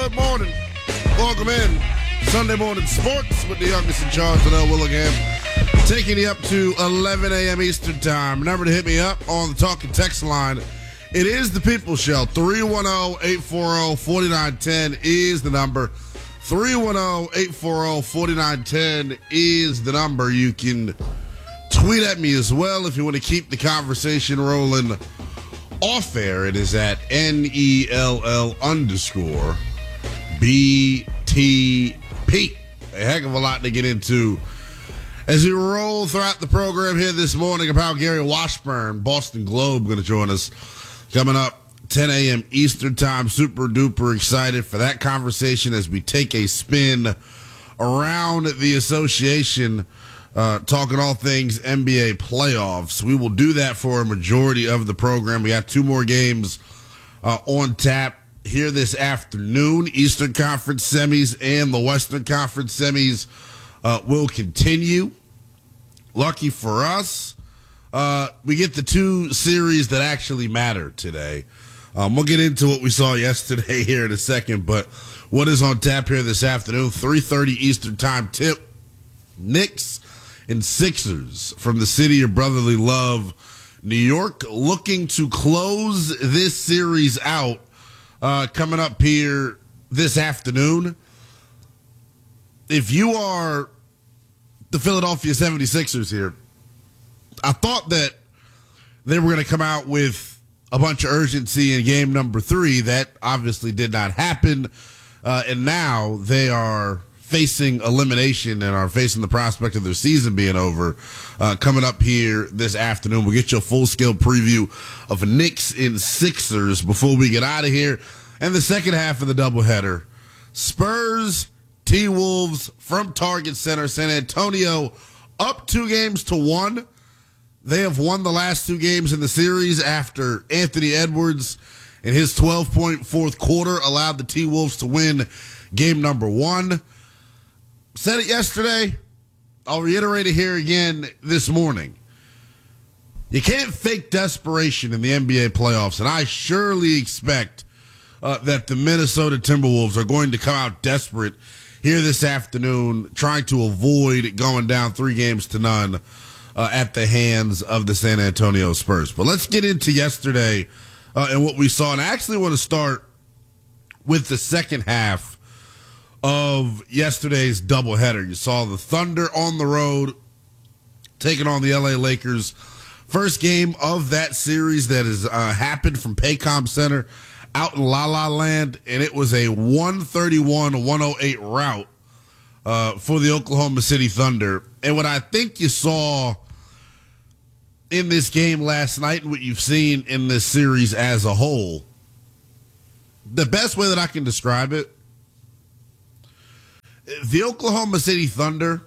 Good morning. Welcome in. Sunday morning sports with the youngest in charge, Liddell Willingham. Taking you up to 11 a.m. Eastern time. Remember to hit me up on the talk and text line. It is the People Show. 310-840-4910 is the number. 310-840-4910 is the number. You can tweet at me as well if you want to keep the conversation rolling off air. It is at NELL_BTP. A heck of a lot to get into as we roll throughout the program here this morning. About Gary Washburn, Boston Globe, going to join us coming up 10 a.m. Eastern time. Super duper excited for that conversation as we take a spin around the association, talking all things NBA playoffs. We will do that for a majority of the program. We got two more games on tap here this afternoon. Eastern Conference semis and the Western Conference semis will continue. Lucky for us, we get the two series that actually matter today. We'll get into what we saw yesterday here in a second, but what is on tap here this afternoon, 3:30 Eastern time tip. Knicks and Sixers from the city of brotherly love, New York, looking to close this series out coming up here this afternoon. If you are the Philadelphia 76ers here, I thought that they were going to come out with a bunch of urgency in game number 3. That obviously did not happen. And now they are facing elimination and are facing the prospect of their season being over coming up here this afternoon. We'll get you a full-scale preview of Knicks and Sixers before we get out of here. And the second half of the doubleheader, Spurs, T-Wolves from Target Center. San Antonio up 2-1. They have won the last 2 games in the series after Anthony Edwards in his 12-point fourth quarter allowed the T-Wolves to win game number 1. Said it yesterday. I'll reiterate it here again this morning. You can't fake desperation in the NBA playoffs, and I surely expect that the Minnesota Timberwolves are going to come out desperate here this afternoon, trying to avoid going down 3-0 at the hands of the San Antonio Spurs. But let's get into yesterday and what we saw. And I actually want to start with the second half of yesterday's doubleheader. You saw the Thunder on the road taking on the LA Lakers. First game of that series that has happened from Paycom Center out in La La Land, and it was a 131-108 rout for the Oklahoma City Thunder. And what I think you saw in this game last night and what you've seen in this series as a whole, the best way that I can describe it, the Oklahoma City Thunder,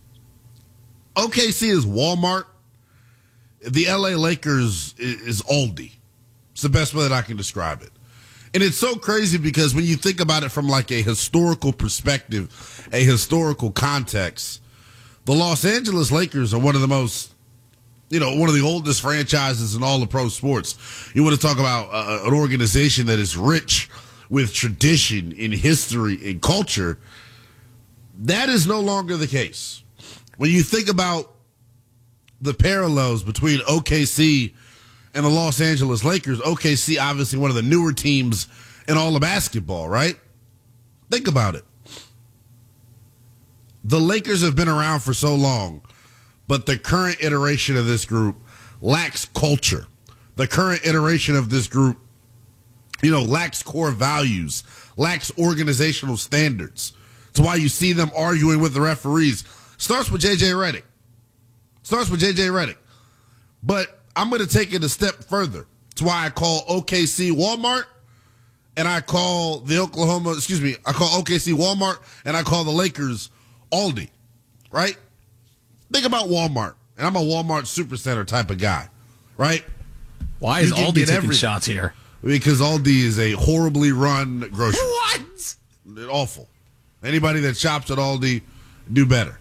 OKC is Walmart, the LA Lakers is Aldi. It's the best way that I can describe it. And it's so crazy because when you think about it from like a historical perspective, a historical context, the Los Angeles Lakers are one of the most, one of the oldest franchises in all of pro sports. You want to talk about an organization that is rich with tradition in history and culture. That is no longer the case. When you think about the parallels between OKC and the Los Angeles Lakers, OKC obviously one of the newer teams in all of basketball, right? Think about it. The Lakers have been around for so long, but the current iteration of this group lacks culture. The current iteration of this group, lacks core values, lacks organizational standards. That's why you see them arguing with the referees. Starts with J.J. Redick. But I'm going to take it a step further. That's why I call OKC Walmart, and I call I call OKC Walmart, and I call the Lakers Aldi, right? Think about Walmart, and I'm a Walmart Supercenter type of guy, right? Why is Aldi taking shots here? Because Aldi is a horribly run grocery. What? Awful. Anybody that shops at Aldi, do better.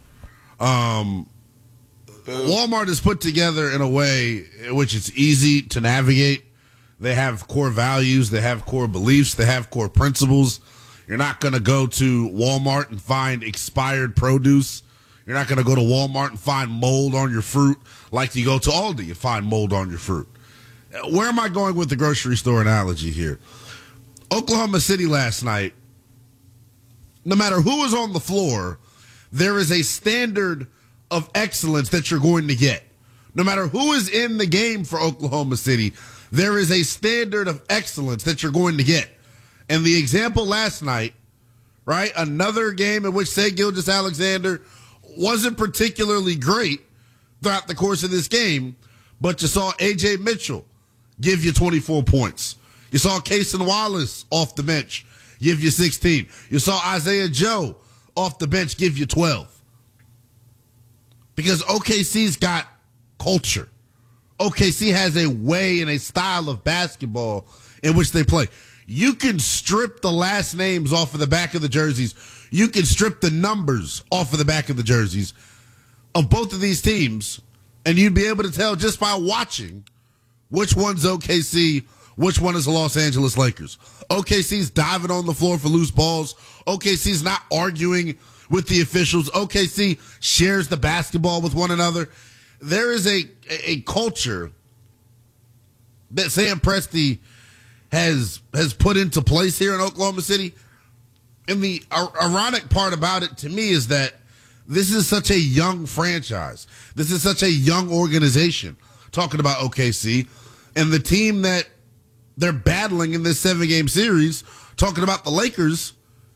Walmart is put together in a way in which it's easy to navigate. They have core values. They have core beliefs. They have core principles. You're not going to go to Walmart and find expired produce. You're not going to go to Walmart and find mold on your fruit like you go to Aldi and find mold on your fruit. Where am I going with the grocery store analogy here? Oklahoma City last night, no matter who is on the floor, there is a standard of excellence that you're going to get. No matter who is in the game for Oklahoma City, there is a standard of excellence that you're going to get. And the example last night, right, another game in which Shai Gilgeous-Alexander wasn't particularly great throughout the course of this game, but you saw A.J. Mitchell give you 24 points. You saw Cason Wallace off the bench give you 16. You saw Isaiah Joe off the bench give you 12. Because OKC's got culture. OKC has a way and a style of basketball in which they play. You can strip the last names off of the back of the jerseys. You can strip the numbers off of the back of the jerseys of both of these teams, and you'd be able to tell just by watching which one's OKC, which one is the Los Angeles Lakers. OKC's diving on the floor for loose balls. OKC's not arguing with the officials. OKC shares the basketball with one another. There is a culture that Sam Presti has put into place here in Oklahoma City. And the ironic part about it to me is that this is such a young franchise. This is such a young organization, talking about OKC, and the team that they're battling in this 7-game series, talking about the Lakers.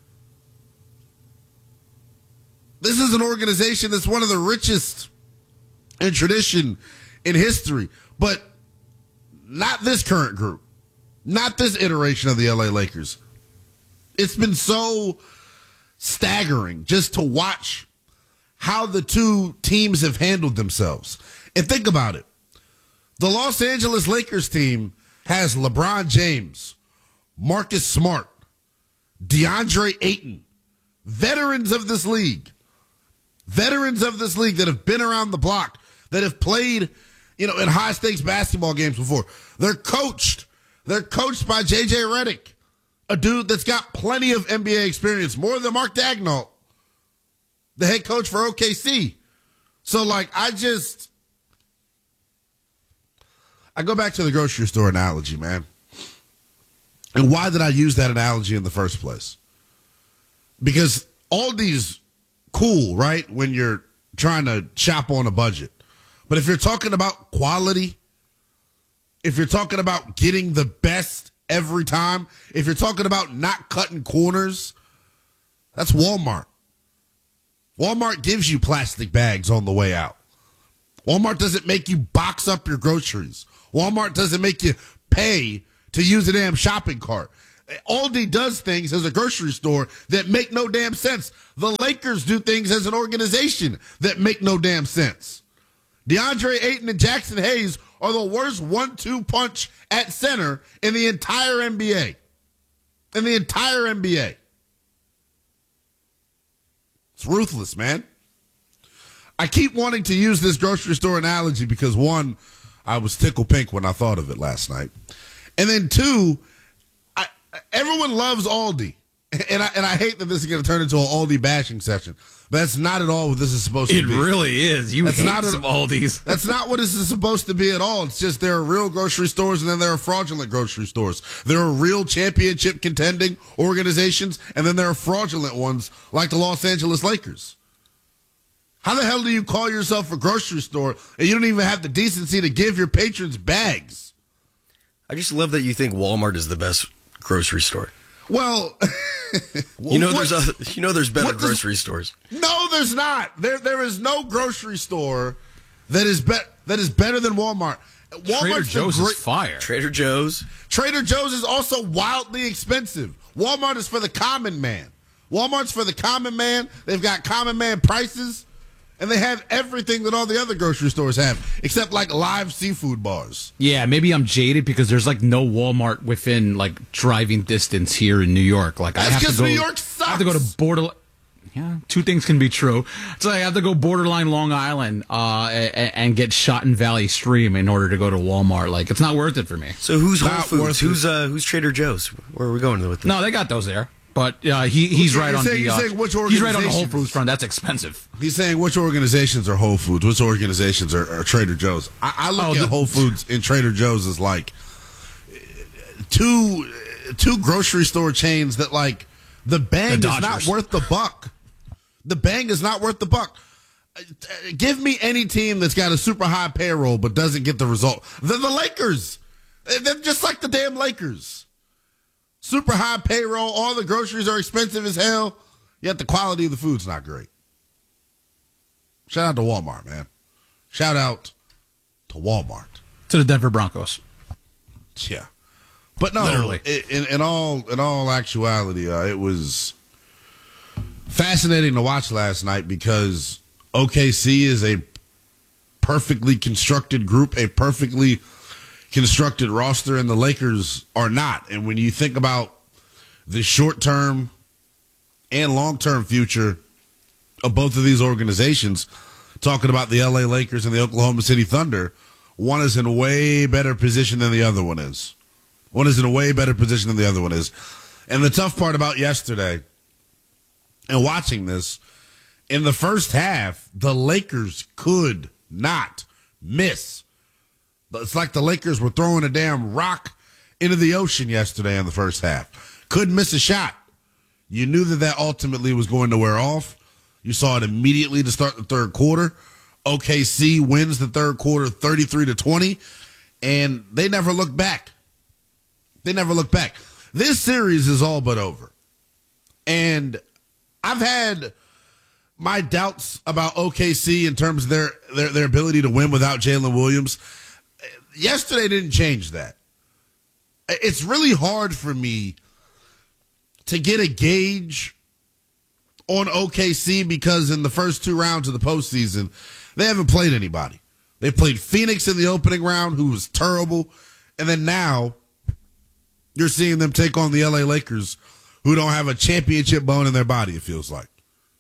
This is an organization that's one of the richest in tradition in history, but not this current group, not this iteration of the LA Lakers. It's been so staggering just to watch how the two teams have handled themselves. And think about it. The Los Angeles Lakers team has LeBron James, Marcus Smart, DeAndre Ayton, veterans of this league that have been around the block, that have played, in high-stakes basketball games before. They're coached by J.J. Redick, a dude that's got plenty of NBA experience, more than Mark Daigneault, the head coach for OKC. So, I go back to the grocery store analogy, man. And why did I use that analogy in the first place? Because Aldi's cool, right, when you're trying to shop on a budget. But if you're talking about quality, if you're talking about getting the best every time, if you're talking about not cutting corners, that's Walmart. Walmart gives you plastic bags on the way out. Walmart doesn't make you box up your groceries. Walmart doesn't make you pay to use a damn shopping cart. Aldi does things as a grocery store that make no damn sense. The Lakers do things as an organization that make no damn sense. DeAndre Ayton and Jackson Hayes are the worst 1-2 punch at center in the entire NBA. It's ruthless, man. I keep wanting to use this grocery store analogy because, one, I was tickle pink when I thought of it last night. And then, two, everyone loves Aldi. And I hate that this is going to turn into an Aldi bashing session. But that's not at all what this is supposed to be. It really is. You hate some Aldis. That's not what this is supposed to be at all. It's just there are real grocery stores and then there are fraudulent grocery stores. There are real championship contending organizations and then there are fraudulent ones like the Los Angeles Lakers. How the hell do you call yourself a grocery store and you don't even have the decency to give your patrons bags? I just love that you think Walmart is the best grocery store. Well, there's better grocery stores. No, there's not. There is no grocery store that is better than Walmart. Trader Joe's is fire. Trader Joe's is also wildly expensive. Walmart is for the common man. Walmart's for the common man. They've got common man prices. And they have everything that all the other grocery stores have, except live seafood bars. Yeah, maybe I'm jaded because there's no Walmart within driving distance here in New York. That's because New York sucks. I have to go to borderline. Yeah, two things can be true. So I have to go borderline Long Island and get shot in Valley Stream in order to go to Walmart. It's not worth it for me. So who's Whole Foods? Who's Trader Joe's? Where are we going with this? No, they got those there. But he's right on he's saying which he's right on the Whole organizations? Foods front. That's expensive. He's saying which organizations are Whole Foods, which organizations are Trader Joe's. I look at Whole Foods and Trader Joe's as like two grocery store chains that like the bang is not worth the buck. The bang is not worth the buck. Give me any team that's got a super high payroll but doesn't get the result. They're the Lakers. They're just like the damn Lakers. Super high payroll. All the groceries are expensive as hell. Yet the quality of the food's not great. Shout out to Walmart, man. Shout out to Walmart. To the Denver Broncos. Yeah. But no, literally. In all actuality, it was fascinating to watch last night because OKC is a perfectly constructed group, a perfectly constructed roster, and the Lakers are not. And when you think about the short-term and long-term future of both of these organizations, talking about the LA Lakers and the Oklahoma City Thunder, one is in a way better position than the other one is. One is in a way better position than the other one is. And the tough part about yesterday and watching this, in the first half, the Lakers could not miss. It's like the Lakers were throwing a damn rock into the ocean yesterday in the first half. Couldn't miss a shot. You knew that ultimately was going to wear off. You saw it immediately to start the third quarter. OKC wins the third quarter 33-20, and they never looked back. They never looked back. This series is all but over. And I've had my doubts about OKC in terms of their ability to win without Jalen Williams. Yesterday didn't change that. It's really hard for me to get a gauge on OKC because in the first two rounds of the postseason, they haven't played anybody. They played Phoenix in the opening round, who was terrible. And then now you're seeing them take on the LA Lakers, who don't have a championship bone in their body, it feels like.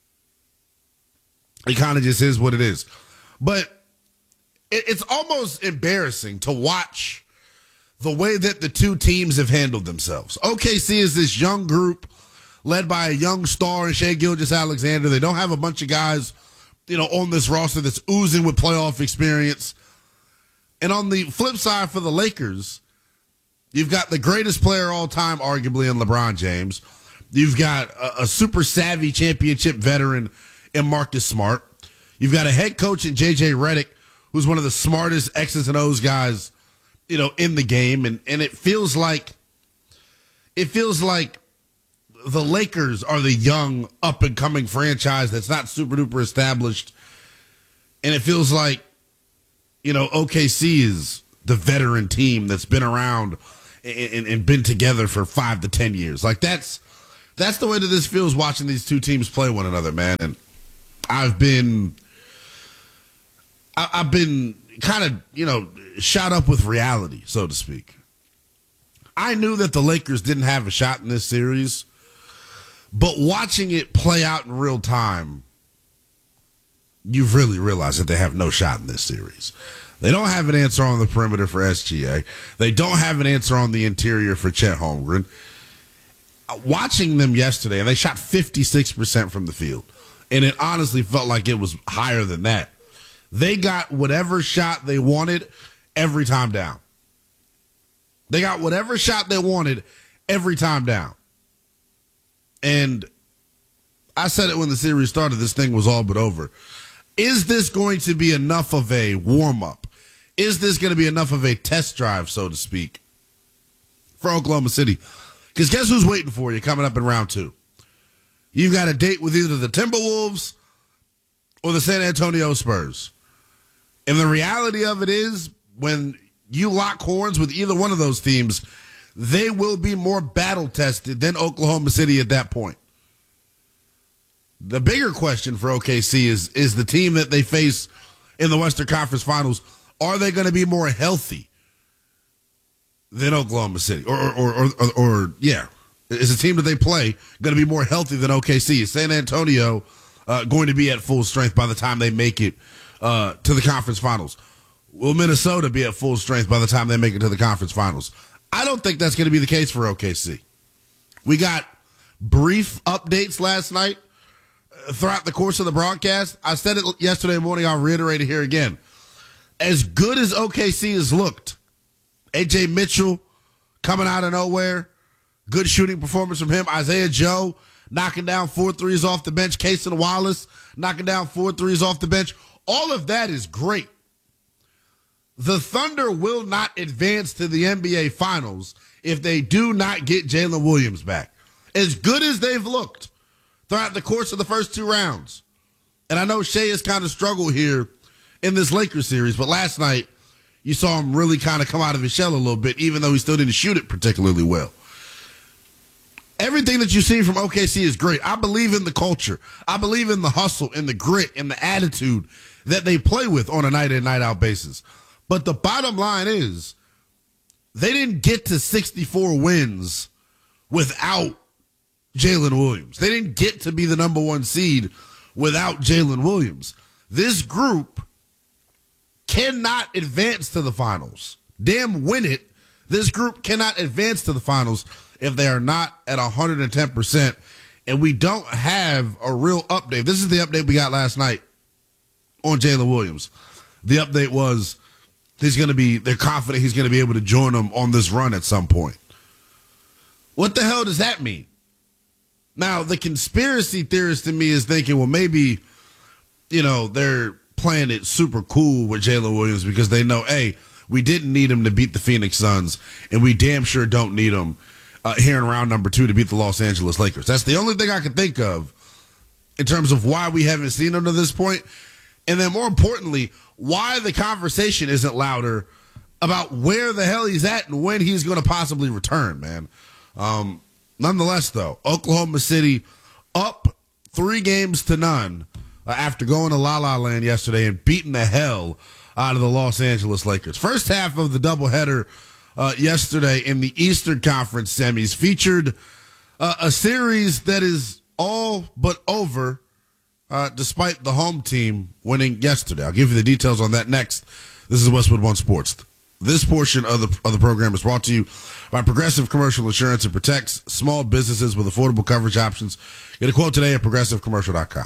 It kind of just is what it is. But it's almost embarrassing to watch the way that the two teams have handled themselves. OKC is this young group led by a young star in Shai Gilgeous-Alexander. They don't have a bunch of guys, on this roster that's oozing with playoff experience. And on the flip side for the Lakers, you've got the greatest player all time, arguably, in LeBron James. You've got a super savvy championship veteran in Marcus Smart. You've got a head coach in J.J. Redick, who's one of the smartest X's and O's guys, in the game. And it feels like the Lakers are the young, up-and-coming franchise that's not super-duper established. And it feels like, OKC is the veteran team that's been around and been together for 5 to 10 years. Like, that's the way that this feels watching these two teams play one another, man. And I've been kind of, shot up with reality, so to speak. I knew that the Lakers didn't have a shot in this series, but watching it play out in real time, you've really realized that they have no shot in this series. They don't have an answer on the perimeter for SGA. They don't have an answer on the interior for Chet Holmgren. Watching them yesterday, and they shot 56% from the field, and it honestly felt like it was higher than that. They got whatever shot they wanted every time down. They got whatever shot they wanted every time down. And I said it when the series started, this thing was all but over. Is this going to be enough of a warm-up? Is this going to be enough of a test drive, so to speak, for Oklahoma City? Because guess who's waiting for you coming up in round 2? You've got a date with either the Timberwolves or the San Antonio Spurs. And the reality of it is, when you lock horns with either one of those teams, they will be more battle-tested than Oklahoma City at that point. The bigger question for OKC is the team that they face in the Western Conference Finals, are they going to be more healthy than Oklahoma City? Or is the team that they play going to be more healthy than OKC? Is San Antonio going to be at full strength by the time they make it to the conference finals? Will Minnesota be at full strength by the time they make it to the conference finals? I don't think that's going to be the case for OKC. We got brief updates last night throughout the course of the broadcast. I said it yesterday morning. I'll reiterate it here again. As good as OKC has looked, A.J. Mitchell coming out of nowhere, good shooting performance from him. Isaiah Joe knocking down 4 threes off the bench. Cason Wallace knocking down 4 threes off the bench. All of that is great. The Thunder will not advance to the NBA Finals if they do not get Jalen Williams back. As good as they've looked throughout the course of the first 2 rounds, and I know Shea has kind of struggled here in this Lakers series, but last night you saw him really kind of come out of his shell a little bit, even though he still didn't shoot it particularly well. Everything that you've seen from OKC is great. I believe in the culture. I believe in the hustle and the grit and the attitude that they play with on a night-in, night-out basis. But the bottom line is they didn't get to 64 wins without Jalen Williams. They didn't get to be the number 1 seed without Jalen Williams. This group cannot advance to the finals. Damn win it. This group cannot advance to the finals if they are not at 110%. And we don't have a real update. This is the update we got last night on Jalen Williams. The update was they're confident he's going to be able to join them on this run at some point. What the hell does that mean? Now, the conspiracy theorist in me is thinking, well, maybe, they're playing it super cool with Jalen Williams because they know, hey, we didn't need him to beat the Phoenix Suns, and we damn sure don't need him here in round number 2 to beat the Los Angeles Lakers. That's the only thing I can think of in terms of why we haven't seen him to this point. And then more importantly, why the conversation isn't louder about where the hell he's at and when he's going to possibly return, man. Nonetheless, though, Oklahoma City up 3-0 after going to La La Land yesterday and beating the hell out of the Los Angeles Lakers. First half of the doubleheader yesterday in the Eastern Conference semis featured a series that is all but over despite the home team winning yesterday. I'll give you the details on that next. This is Westwood One Sports. This portion of the program is brought to you by Progressive Commercial Insurance. It protects small businesses with affordable coverage options. Get a quote today at progressivecommercial.com.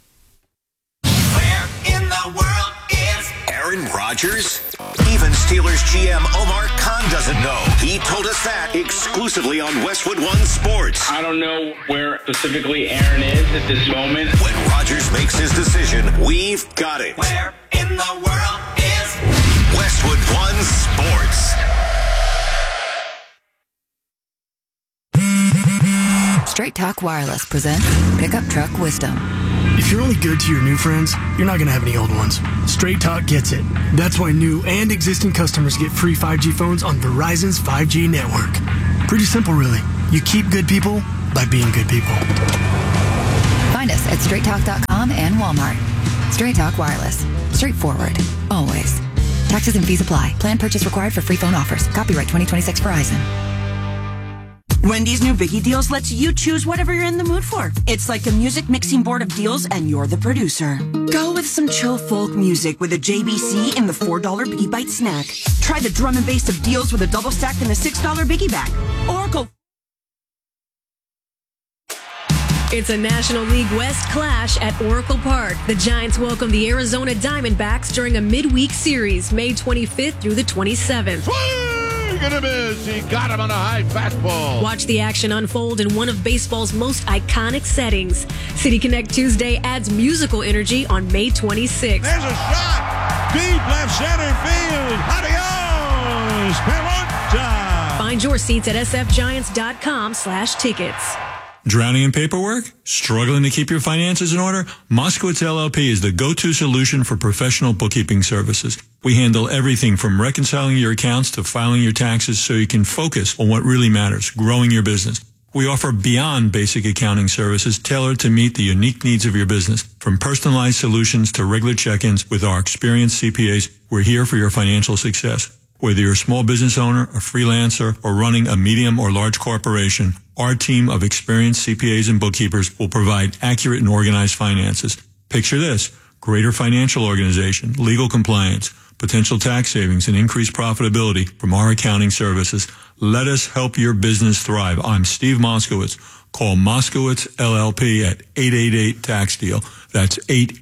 Where in the world is Aaron Rodgers? Even Steelers GM Omar Khan doesn't know. He told us that exclusively on Westwood One Sports. I don't know where specifically Aaron is at this moment. When Rodgers makes his decision, we've got it. Where in the world is Westwood One Sports? Straight Talk Wireless presents Pickup Truck Wisdom. If you're only good to your new friends, you're not going to have any old ones. Straight Talk gets it. That's why new and existing customers get free 5G phones on Verizon's 5G network. Pretty simple, really. You keep good people by being good people. Find us at straighttalk.com and Walmart. Straight Talk Wireless. Straightforward. Always. Taxes and fees apply. Plan purchase required for free phone offers. Copyright 2026 Verizon. Wendy's new Biggie Deals lets you choose whatever you're in the mood for. It's like a music mixing board of deals, and you're the producer. Go with some chill folk music with a JBC in the $4 Biggie Bite snack. Try the drum and bass of deals with a double stack in the $6 Biggie Bag. Or go... It's a National League West clash at Oracle Park. The Giants welcome the Arizona Diamondbacks during a midweek series, May 25th through the 27th. Gonna miss. He got him on a high fastball. Watch the action unfold in one of baseball's most iconic settings. City Connect Tuesday adds musical energy on May 26th. There's a shot. Deep left center field. Adios, Peralta. Find your seats at sfgiants.com/tickets. Drowning in paperwork? Struggling to keep your finances in order? Moskowitz LLP is the go-to solution for professional bookkeeping services. We handle everything from reconciling your accounts to filing your taxes so you can focus on what really matters, growing your business. We offer beyond basic accounting services tailored to meet the unique needs of your business. From personalized solutions to regular check-ins with our experienced CPAs, we're here for your financial success. Whether you're a small business owner, a freelancer, or running a medium or large corporation, our team of experienced CPAs and bookkeepers will provide accurate and organized finances. Picture this: greater financial organization, legal compliance, potential tax savings, and increased profitability from our accounting services. Let us help your business thrive. I'm Steve Moskowitz. Call Moskowitz LLP at 888-TAX-DEAL. That's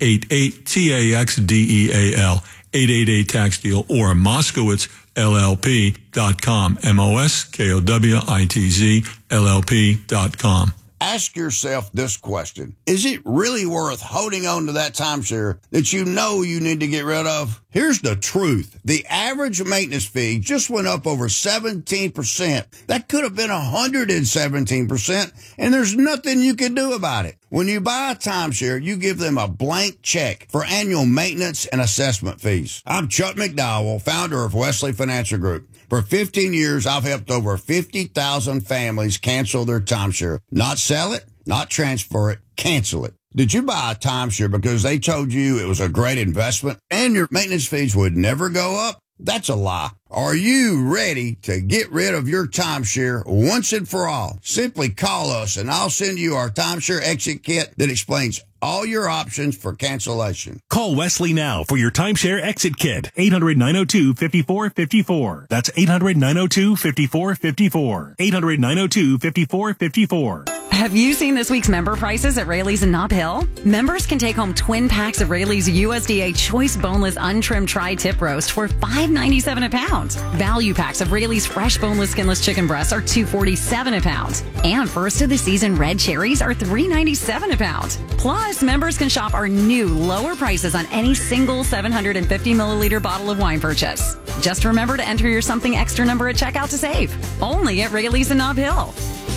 888-TAXDEAL. 888-TAX-DEAL or MoskowitzLLP.com. MOSKOWITZ LLP.com. Ask yourself this question. Is it really worth holding on to that timeshare that you know you need to get rid of? Here's the truth. The average maintenance fee just went up over 17%. That could have been 117%, and there's nothing you can do about it. When you buy a timeshare, you give them a blank check for annual maintenance and assessment fees. I'm Chuck McDowell, founder of Wesley Financial Group. For 15 years, I've helped over 50,000 families cancel their timeshare. Not sell it, not transfer it, cancel it. Did you buy a timeshare because they told you it was a great investment and your maintenance fees would never go up? That's a lie. Are you ready to get rid of your timeshare once and for all? Simply call us and I'll send you our timeshare exit kit that explains all your options for cancellation. Call Wesley now for your timeshare exit kit. 800-902-5454. That's 800-902-5454. 800-902-5454. Have you seen this week's member prices at Raley's in Nob Hill? Members can take home twin packs of Raley's USDA Choice Boneless Untrimmed Tri-Tip Roast for $5.97 a pound. Value packs of Raley's Fresh Boneless Skinless Chicken Breasts are $2.47 a pound. And first of the season red cherries are $3.97 a pound. Plus, members can shop our new lower prices on any single 750 milliliter bottle of wine purchase. Just remember to enter your something extra number at checkout to save. Only at Raley's in Nob Hill.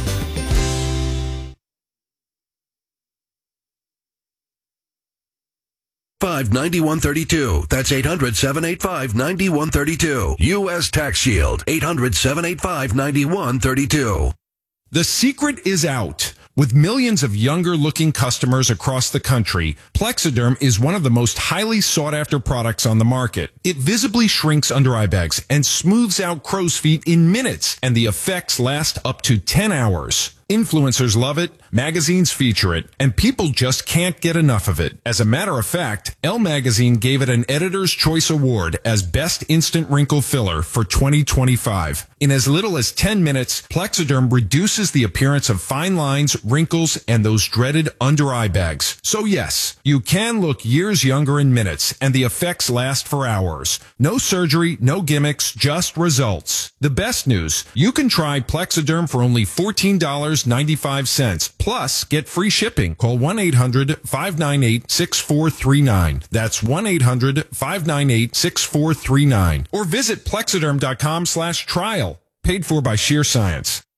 9132. That's 800-785-9132. U.S. Tax Shield. 800-785-9132. The secret is out. With millions of younger-looking customers across the country, Plexiderm is one of the most highly sought-after products on the market. It visibly shrinks under-eye bags and smooths out crow's feet in minutes, and the effects last up to 10 hours. Influencers love it, magazines feature it, and people just can't get enough of it. As a matter of fact, Elle Magazine gave it an Editor's Choice Award as Best Instant Wrinkle Filler for 2025. In as little as 10 minutes, Plexiderm reduces the appearance of fine lines, wrinkles, and those dreaded under-eye bags. So yes, you can look years younger in minutes, and the effects last for hours. No surgery, no gimmicks, just results. The best news, you can try Plexiderm for only $14.95. Plus, get free shipping. Call 1-800-598-6439. That's 1-800-598-6439. Or visit Plexiderm.com/trial. Paid for by Sheer Science.